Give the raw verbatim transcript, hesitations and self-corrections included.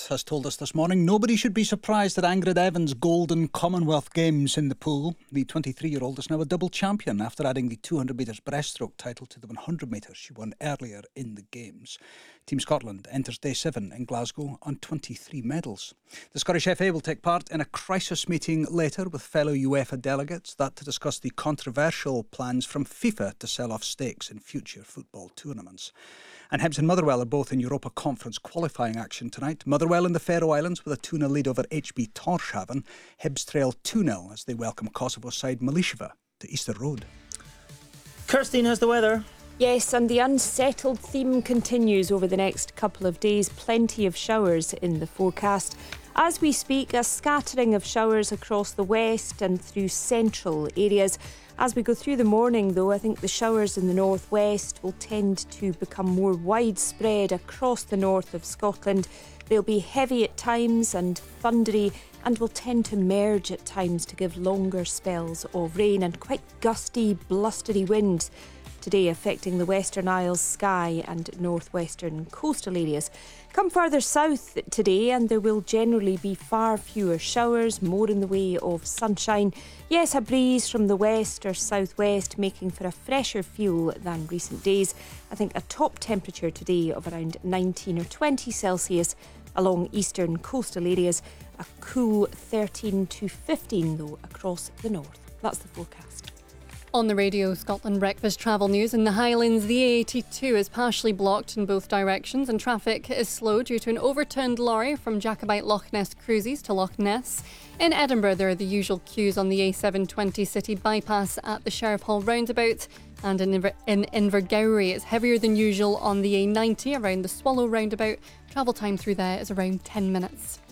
has told us this morning nobody should be surprised at Angrid Evans' golden Commonwealth Games in the pool. The twenty-three-year-old is now a double champion after adding the two hundred metres breaststroke title to the one hundred metres she won earlier in the Games. Team Scotland enters day seven in Glasgow on twenty-three medals. The Scottish F A will take part in a crisis meeting later with fellow UEFA delegates, that to discuss the controversial plans from FIFA to sell off stakes in future football tournaments. And Hibs and Motherwell are both in Europa Conference qualifying action tonight. Motherwell in the Faroe Islands with a two nil lead over H B Tórshavn. Hibs trail two nil as they welcome Kosovo side Malisheva to Easter Road. Kirstine has the weather. Yes, and the unsettled theme continues over the next couple of days. Plenty of showers in the forecast. As we speak, a scattering of showers across the west and through central areas. As we go through the morning, though, I think the showers in the northwest will tend to become more widespread across the north of Scotland. They'll be heavy at times and thundery, and will tend to merge at times to give longer spells of rain and quite gusty, blustery winds today, affecting the Western Isles, Skye and northwestern coastal areas. Come further south today and there will generally be far fewer showers, more in the way of sunshine. Yes, a breeze from the west or southwest, making for a fresher feel than recent days. I think a top temperature today of around nineteen or twenty Celsius along eastern coastal areas. A cool thirteen to fifteen though across the north. That's the forecast. On the Radio Scotland Breakfast Travel News, in the Highlands, the A eighty-two is partially blocked in both directions and traffic is slow due to an overturned lorry from Jacobite Loch Ness Cruises to Loch Ness. In Edinburgh, there are the usual queues on the A seven twenty city bypass at the Sheriff Hall roundabout, and in, Inver- in Invergowrie it's heavier than usual on the A ninety around the Swallow roundabout. Travel time through there is around ten minutes.